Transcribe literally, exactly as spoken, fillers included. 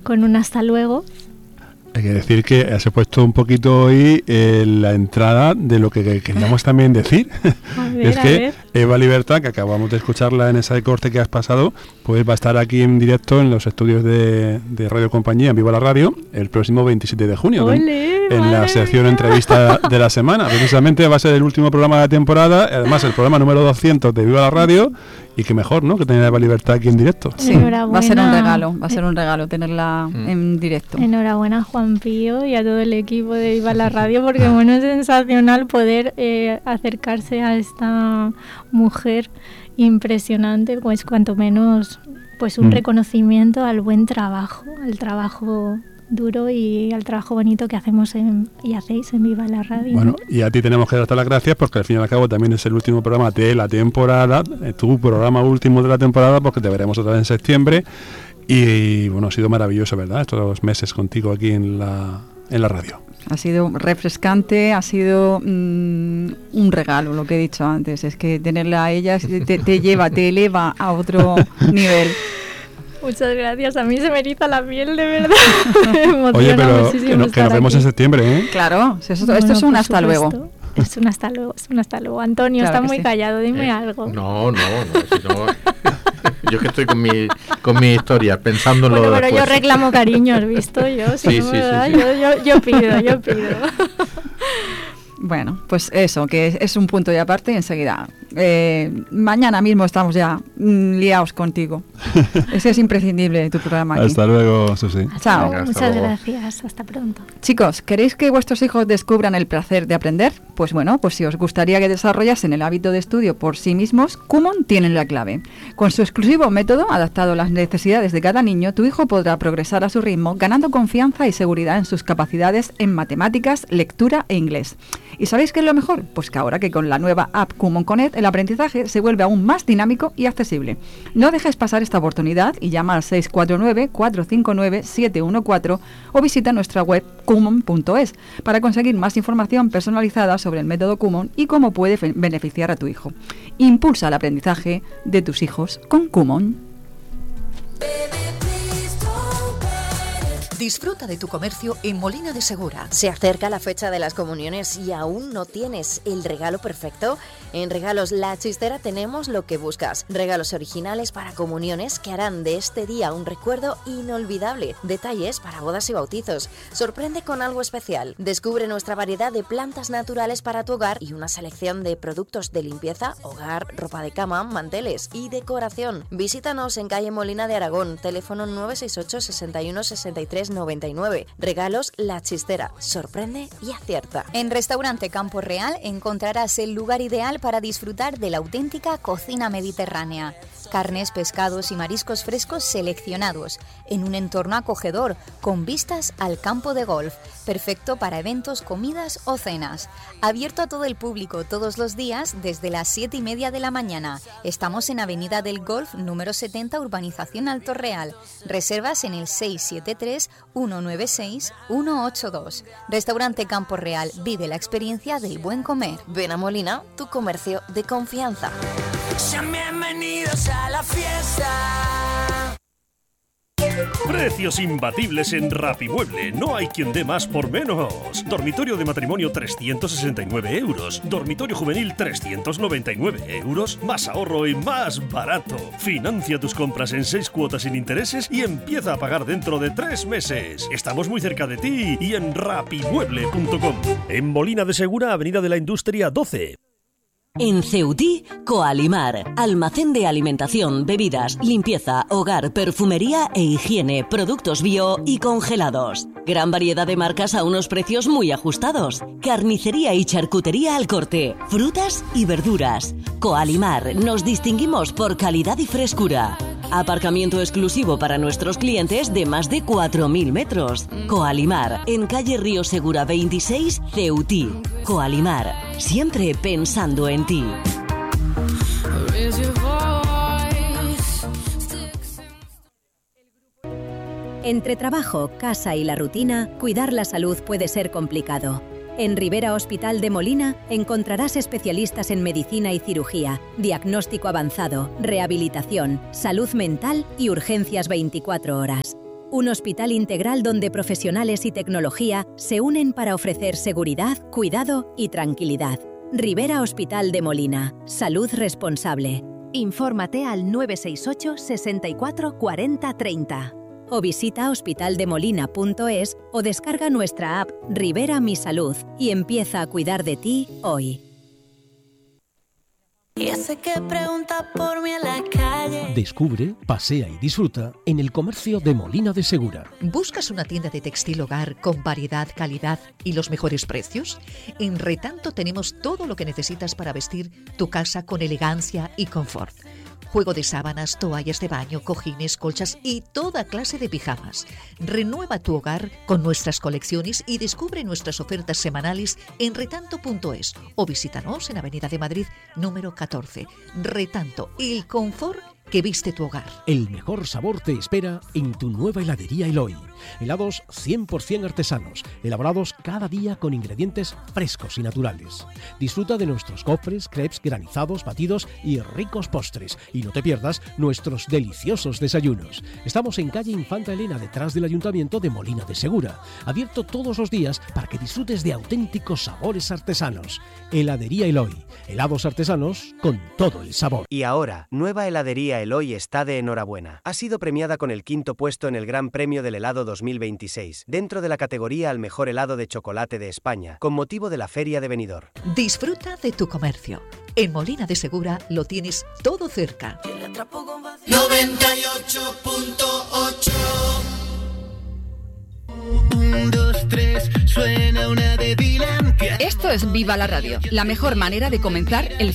con un hasta luego. Hay que decir que has puesto un poquito hoy eh, la entrada de lo que queríamos también decir. Ver, es que Eva Libertad, que acabamos de escucharla en ese corte que has pasado, pues va a estar aquí en directo en los estudios de, de Radio Compañía, en Viva la Radio, el próximo veintisiete de junio. ¡Olé, en la sección mía! Entrevista de la semana. Precisamente va a ser el último programa de la temporada, además el programa número doscientos de Viva la Radio. Y qué mejor, ¿no?, que tener a Eva Libertad aquí en directo. Sí, va a ser un regalo, va a ser un regalo tenerla mm. en directo. Enhorabuena a Juan Pío y a todo el equipo de Viva la Radio, porque bueno, es sensacional poder eh, acercarse a esta mujer impresionante, pues cuanto menos pues un mm. reconocimiento al buen trabajo, al trabajo duro y al trabajo bonito que hacemos en, y hacéis en Viva la Radio. Bueno, y a ti tenemos que darte las gracias porque al fin y al cabo también es el último programa de la temporada, tu programa último de la temporada, porque te veremos otra vez en septiembre y bueno, ha sido maravilloso, ¿verdad?, estos meses contigo aquí en la, en la radio. Ha sido refrescante, ha sido mmm, un regalo, lo que he dicho antes, es que tenerla a ella te, te lleva, te eleva a otro nivel. Muchas gracias, a mí se me eriza la piel, de verdad. Me Oye, pero que, no, que nos vemos aquí en septiembre, ¿eh? Claro, esto, esto bueno, es un hasta supuesto. luego. Es un hasta luego, es un hasta luego. Antonio, claro está muy sí. callado, dime eh, algo. No, no, no, si no yo que estoy con mi con mi historia, pensando en bueno, lo pero después. Yo reclamo cariño, ¿has visto? Yo, si sí, no sí, me sí, da, sí. Yo, yo, yo pido, yo pido. Bueno, pues eso, que es, es un punto y aparte enseguida. Eh, mañana mismo estamos ya mm, liados contigo. Ese es imprescindible tu programa aquí. Hasta luego, Susi. Chao. Venga, hasta Muchas luego. Gracias, hasta pronto. Chicos, ¿queréis que vuestros hijos descubran el placer de aprender? Pues bueno, pues si os gustaría que desarrollasen el hábito de estudio por sí mismos, Kumon tiene la clave. Con su exclusivo método, adaptado a las necesidades de cada niño, tu hijo podrá progresar a su ritmo, ganando confianza y seguridad en sus capacidades en matemáticas, lectura e inglés. ¿Y sabéis qué es lo mejor? Pues que ahora que con la nueva app Kumon Connect el aprendizaje se vuelve aún más dinámico y accesible. No dejes pasar esta oportunidad y llama al seis cuatro nueve, cuatro cinco nueve, siete uno cuatro o visita nuestra web kumon punto es para conseguir más información personalizada sobre el método Kumon y cómo puede beneficiar a tu hijo. Impulsa el aprendizaje de tus hijos con Kumon. Disfruta de tu comercio en Molina de Segura. ¿Se acerca la fecha de las comuniones y aún no tienes el regalo perfecto? En Regalos La Chistera tenemos lo que buscas. Regalos originales para comuniones que harán de este día un recuerdo inolvidable. Detalles para bodas y bautizos. Sorprende con algo especial. Descubre nuestra variedad de plantas naturales para tu hogar y una selección de productos de limpieza, hogar, ropa de cama, manteles y decoración. Visítanos en calle Molina de Aragón, teléfono nueve seis ocho, sesenta y uno, sesenta y tres, noventa y nueve. Regalos La Chistera. Sorprende y acierta. En Restaurante Campo Real encontrarás el lugar ideal para disfrutar de la auténtica cocina mediterránea. Carnes, pescados y mariscos frescos seleccionados, en un entorno acogedor, con vistas al campo de golf, perfecto para eventos, comidas o cenas. Abierto a todo el público todos los días desde las siete y media de la mañana. Estamos en Avenida del Golf, número setenta, Urbanización Alto Real. Reservas en el seis siete tres, uno nueve seis, uno ocho dos. Restaurante Campo Real, vive la experiencia del buen comer. Ven a Molina, tu comercio de confianza. Sean bienvenidos a la fiesta. Precios imbatibles en Rapimueble. No hay quien dé más por menos. Dormitorio de matrimonio trescientos sesenta y nueve euros. Dormitorio juvenil trescientos noventa y nueve euros. Más ahorro y más barato. Financia tus compras en seis cuotas sin intereses y empieza a pagar dentro de tres meses. Estamos muy cerca de ti y en rapimueble punto com. En Molina de Segura, Avenida de la Industria doce. En Ceutí, Coalimar, almacén de alimentación, bebidas, limpieza, hogar, perfumería e higiene, productos bio y congelados. Gran variedad de marcas a unos precios muy ajustados. Carnicería y charcutería al corte, frutas y verduras. Coalimar, nos distinguimos por calidad y frescura. Aparcamiento exclusivo para nuestros clientes de más de cuatro mil metros. Coalimar, en calle Río Segura veintiséis, Ceutí. Coalimar, siempre pensando en ti. Entre trabajo, casa y la rutina, cuidar la salud puede ser complicado. En Rivera Hospital de Molina encontrarás especialistas en medicina y cirugía, diagnóstico avanzado, rehabilitación, salud mental y urgencias veinticuatro horas. un hospital integral donde profesionales y tecnología se unen para ofrecer seguridad, cuidado y tranquilidad. Rivera Hospital de Molina. Salud responsable. Infórmate al nueve seis ocho, sesenta y cuatro, cuarenta, treinta. O visita hospitaldemolina punto es o descarga nuestra app Rivera Mi Salud y empieza a cuidar de ti hoy. Y ese que pregunta por mí en la calle. Descubre, pasea y disfruta en el comercio de Molina de Segura. ¿Buscas una tienda de textil hogar con variedad, calidad y los mejores precios? En Retanto tenemos todo lo que necesitas para vestir tu casa con elegancia y confort. Juego de sábanas, toallas de baño, cojines, colchas y toda clase de pijamas. Renueva tu hogar con nuestras colecciones y descubre nuestras ofertas semanales en retanto punto es o visítanos en Avenida de Madrid número catorce. Retanto, el confort que viste tu hogar. El mejor sabor te espera en tu nueva heladería Eloy. Helados cien por ciento artesanos, elaborados cada día con ingredientes frescos y naturales. Disfruta de nuestros cofres, crepes, granizados, batidos y ricos postres. Y no te pierdas nuestros deliciosos desayunos. Estamos en calle Infanta Elena, detrás del Ayuntamiento de Molina de Segura. Abierto todos los días para que disfrutes de auténticos sabores artesanos. Heladería Eloy. Helados artesanos con todo el sabor. Y ahora, nueva heladería Eloy está de enhorabuena. Ha sido premiada con el quinto puesto en el Gran Premio del Helado dos mil veintiséis, dentro de la categoría al mejor helado de chocolate de España, con motivo de la Feria de Benidorm. Disfruta de tu comercio. En Molina de Segura lo tienes todo cerca. noventa y ocho punto ocho. Un, dos, tres, suena una de Dylan. Esto es Viva la Radio, la mejor manera de comenzar el